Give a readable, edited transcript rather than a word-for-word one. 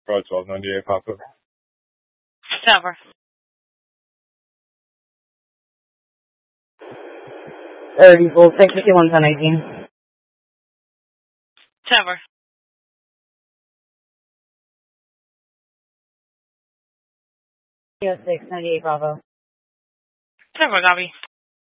Pro 1298 Papa. Tower. Eagle 651 1018. Tower. Yo 698 Bravo. Tower, copy.